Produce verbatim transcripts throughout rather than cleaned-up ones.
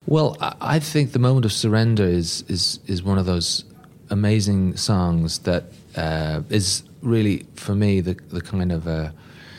Well, I, I think The Moment of Surrender is is is one of those amazing songs that uh, is really, for me, the the kind of uh,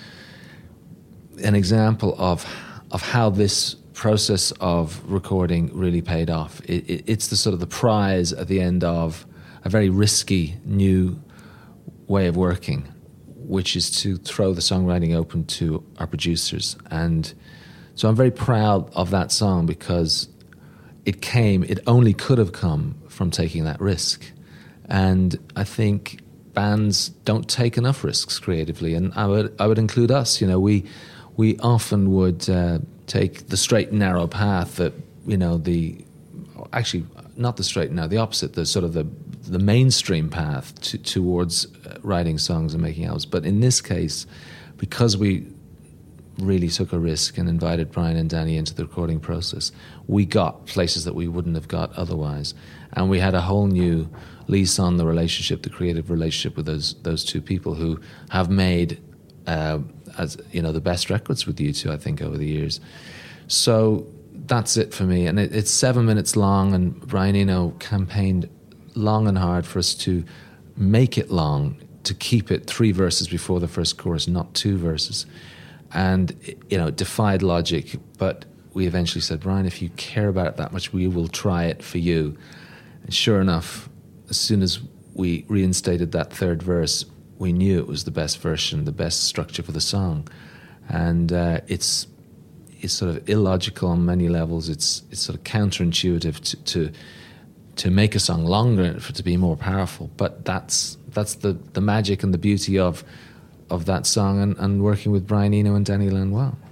an example of of how this process of recording really paid off. It, it, it's the sort of the prize at the end of a very risky new way of working, which is to throw the songwriting open to our producers. And so I'm very proud of that song because it came, it only could have come from taking that risk. And I think bands don't take enough risks creatively, and I would I would include us. You know, we we often would uh, take the straight and narrow path that, you know, the actually not the straight and narrow, the opposite, the sort of the the mainstream path to, towards uh, writing songs and making albums. But in this case, because we really took a risk and invited Brian and Danny into the recording process, we got places that we wouldn't have got otherwise. And we had a whole new lease on the relationship, the creative relationship with those those two people who have made, uh, as you know, the best records with U two, I think, over the years. So that's it for me. And it, it's seven minutes long, and Brian Eno campaigned long and hard for us to make it long, to keep it three verses before the first chorus, not two verses. And, you know, it defied logic, but we eventually said, Brian, if you care about it that much, we will try it for you. And sure enough, as soon as we reinstated that third verse, we knew it was the best version, the best structure for the song. And uh, it's it's sort of illogical on many levels. It's it's sort of counterintuitive to to, to make a song longer for it to be more powerful. But that's that's the, the magic and the beauty of of that song and, and working with Brian Eno and Danny Lanois.